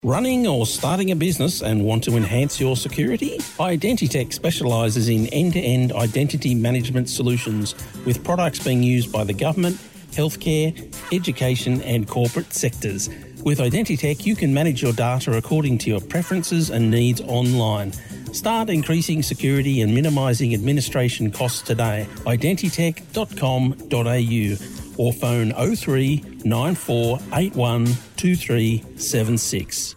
Running or starting a business and want to enhance your security? Identitech specialises in end-to-end identity management solutions with products being used by the government, healthcare, education and corporate sectors. With Identitech, you can manage your data according to your preferences and needs online. Start increasing security and minimising administration costs today. Identitech.com.au or phone 03 9481 2376.